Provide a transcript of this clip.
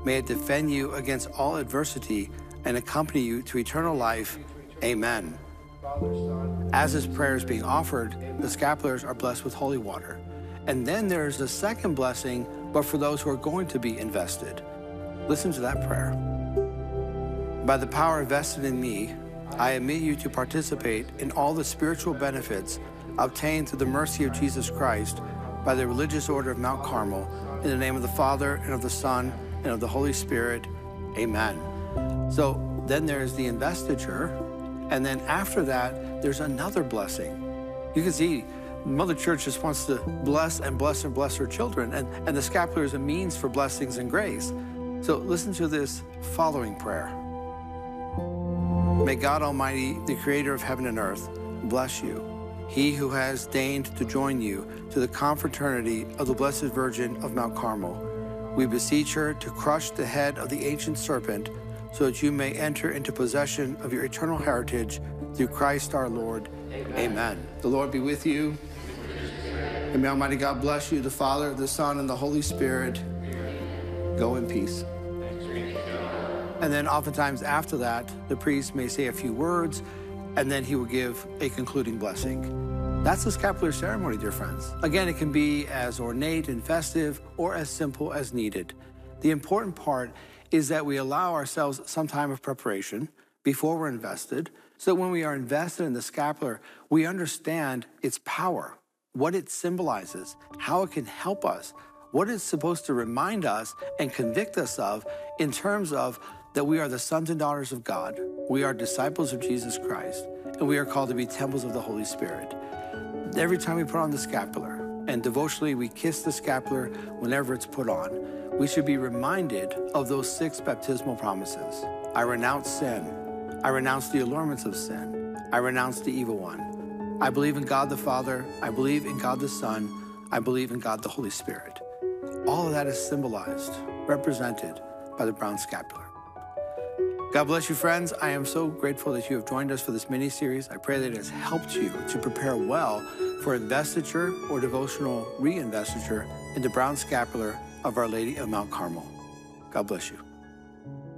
May it defend you against all adversity and accompany you to eternal life. Amen. As this prayer is being offered, the scapulars are blessed with holy water. And then there's the second blessing, but for those who are going to be invested. Listen to that prayer. By the power vested in me, I admit you to participate in all the spiritual benefits obtained through the mercy of Jesus Christ by the religious order of Mount Carmel, in the name of the Father, and of the Son, and of the Holy Spirit. Amen. So then there's the investiture, and then after that, there's another blessing. You can see Mother Church just wants to bless and bless and bless her children, and the scapular is a means for blessings and grace. So listen to this following prayer. May God Almighty, the creator of heaven and earth, bless you. He who has deigned to join you to the confraternity of the Blessed Virgin of Mount Carmel. We beseech her to crush the head of the ancient serpent so that you may enter into possession of your eternal heritage through Christ our Lord. Amen. The Lord be with you. And may Almighty God bless you, the Father, the Son, and the Holy Spirit. Go in peace. And then oftentimes after that, the priest may say a few words, and then he will give a concluding blessing. That's the scapular ceremony, dear friends. Again, it can be as ornate and festive or as simple as needed. The important part is that we allow ourselves some time of preparation before we're invested, so that when we are invested in the scapular, we understand its power, what it symbolizes, how it can help us, what it's supposed to remind us and convict us of in terms of that we are the sons and daughters of God, we are disciples of Jesus Christ, and we are called to be temples of the Holy Spirit. Every time we put on the scapular, and devotionally we kiss the scapular whenever it's put on, we should be reminded of those 6 baptismal promises. I renounce sin. I renounce the allurements of sin. I renounce the evil one. I believe in God the Father. I believe in God the Son. I believe in God the Holy Spirit. All of that is symbolized, represented by the brown scapular. God bless you, friends. I am so grateful that you have joined us for this mini-series. I pray that it has helped you to prepare well for investiture or devotional re-investiture in the brown scapular of Our Lady of Mount Carmel. God bless you.